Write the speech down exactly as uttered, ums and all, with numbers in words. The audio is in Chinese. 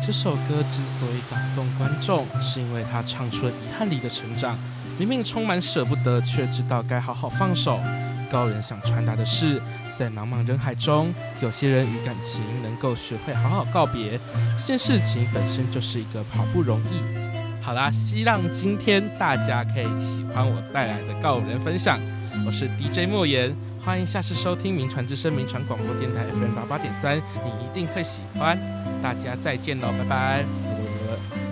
这首歌之所以打动观众，是因为他唱出了遗憾里的成长。明明充满舍不得，却知道该好好放手。高人想传达的是，在茫茫人海中，有些人与感情能够学会好好告别，这件事情本身就是一个好不容易。好啦，希望今天大家可以喜欢我带来的告人分享。我是 D J 莫言，欢迎下次收听名传之声名传广播电台 F M 八八点三，你一定会喜欢。大家再见喽，拜拜。